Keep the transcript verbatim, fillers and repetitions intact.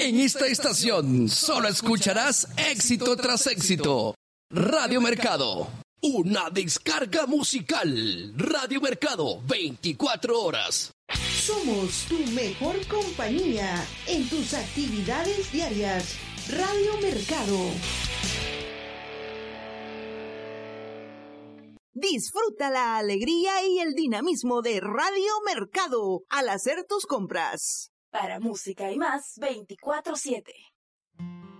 En esta estación solo escucharás éxito tras éxito. Radio Mercado, una descarga musical. Radio Mercado, veinticuatro horas. Somos tu mejor compañía en tus actividades diarias. Radio Mercado. Disfruta la alegría y el dinamismo de Radio Mercado al hacer tus compras. Para música y más, veinticuatro siete.